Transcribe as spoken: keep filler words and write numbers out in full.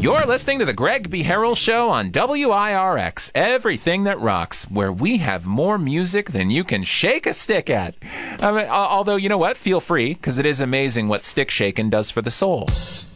You're listening to the Greg B. Harrell Show on W I R X, everything that rocks, where we have more music than you can shake a stick at. I mean, although, you know what? Feel free, because it is amazing what stick shaking does for the soul.